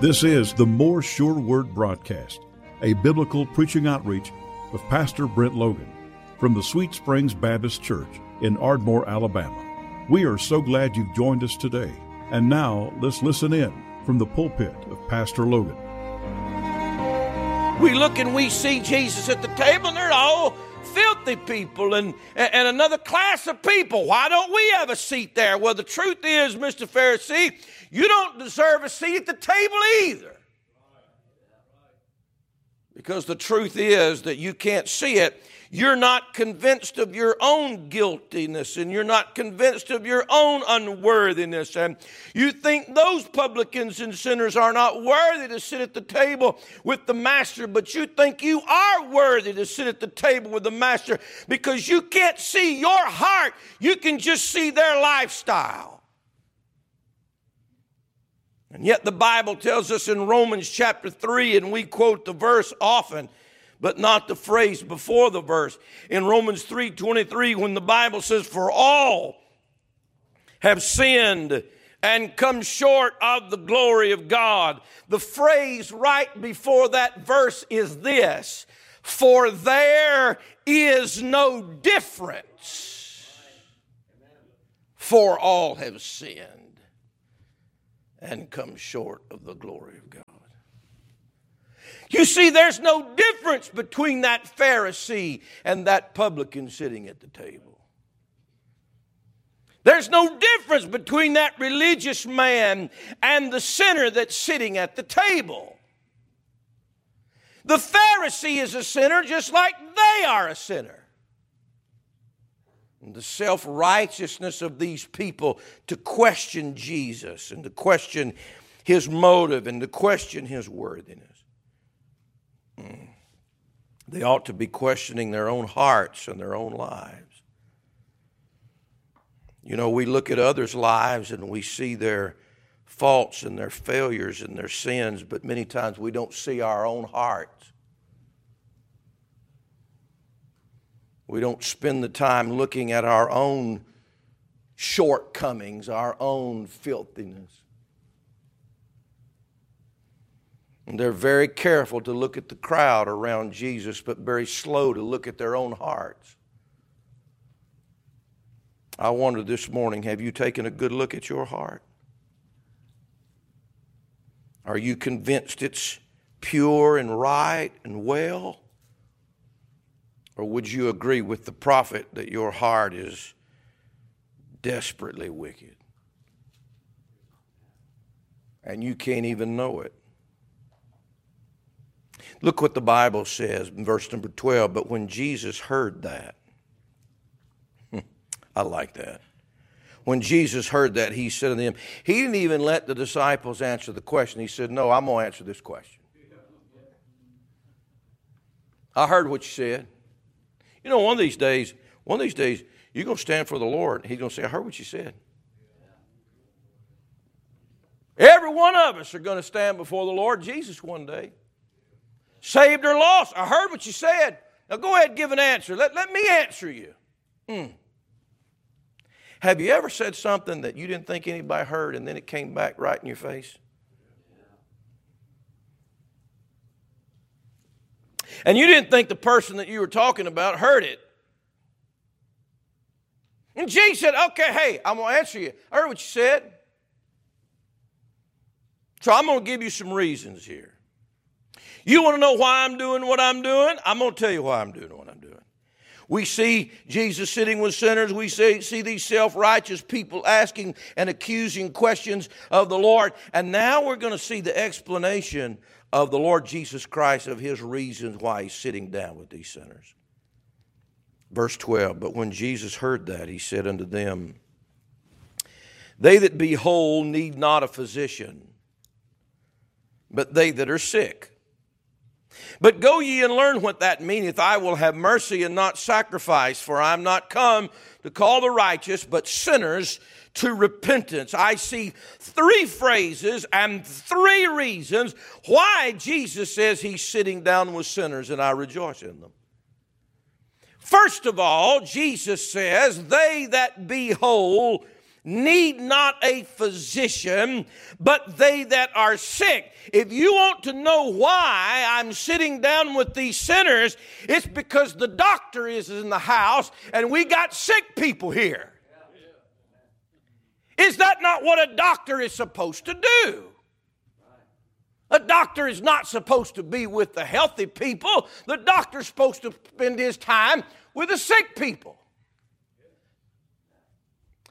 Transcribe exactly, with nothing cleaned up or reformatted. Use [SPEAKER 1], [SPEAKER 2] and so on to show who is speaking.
[SPEAKER 1] This is the More Sure Word broadcast, a biblical preaching outreach of Pastor Brent Logan from the Sweet Springs Baptist Church in Ardmore, Alabama. We are so glad you've joined us today. And now let's listen in from the pulpit of Pastor Logan.
[SPEAKER 2] We look and we see Jesus at the table, and they're all filthy people and, and another class of people. Why don't we have a seat there? Well, the truth is, Mister Pharisee, you don't deserve a seat at the table either. Because the truth is that you can't see it. You're not convinced of your own guiltiness, and you're not convinced of your own unworthiness. And you think those publicans and sinners are not worthy to sit at the table with the Master, but you think you are worthy to sit at the table with the Master because you can't see your heart. You can just see their lifestyle. And yet the Bible tells us in Romans chapter three, and we quote the verse often, but not the phrase before the verse. In Romans three twenty-three, when the Bible says, "For all have sinned and come short of the glory of God," the phrase right before that verse is this: "For there is no difference, for all have sinned and come short of the glory of God." You see, there's no difference between that Pharisee and that publican sitting at the table. There's no difference between that religious man and the sinner that's sitting at the table. The Pharisee is a sinner just like they are a sinner. And the self-righteousness of these people to question Jesus and to question his motive and to question his worthiness. They ought to be questioning their own hearts and their own lives. You know, we look at others' lives and we see their faults and their failures and their sins, but many times we don't see our own hearts. We don't spend the time looking at our own shortcomings, our own filthiness. And they're very careful to look at the crowd around Jesus, but very slow to look at their own hearts. I wonder this morning, have you taken a good look at your heart? Are you convinced it's pure and right and well? Or would you agree with the prophet that your heart is desperately wicked? And you can't even know it. Look what the Bible says in verse number twelve. But when Jesus heard that, I like that. When Jesus heard that, he said to them, he didn't even let the disciples answer the question. He said, "No, I'm going to answer this question. I heard what you said." You know, one of these days, one of these days, you're going to stand for the Lord. He's going to say, "I heard what you said." Every one of us are going to stand before the Lord Jesus one day. Saved or lost, I heard what you said. Now go ahead and give an answer. Let, let me answer you. Mm. Have you ever said something that you didn't think anybody heard and then it came back right in your face? And you didn't think the person that you were talking about heard it. And Jesus said, "Okay, hey, I'm going to answer you. I heard what you said. So I'm going to give you some reasons here. You want to know why I'm doing what I'm doing? I'm going to tell you why I'm doing what I'm doing." We see Jesus sitting with sinners. We see, see these self-righteous people asking and accusing questions of the Lord. And now we're going to see the explanation of the Lord Jesus Christ of his reasons why he's sitting down with these sinners. Verse twelve, "But when Jesus heard that, he said unto them, They that be whole need not a physician, but they that are sick. But go ye and learn what that meaneth. I will have mercy and not sacrifice, for I am not come to call the righteous, but sinners to repentance." I see three phrases and three reasons why Jesus says he's sitting down with sinners, and I rejoice in them. First of all, Jesus says, "They that be whole need not a physician, but they that are sick. If you want to know why I'm sitting down with these sinners, it's because the doctor is in the house and we got sick people here. Is that not what a doctor is supposed to do? A doctor is not supposed to be with the healthy people. The doctor's supposed to spend his time with the sick people.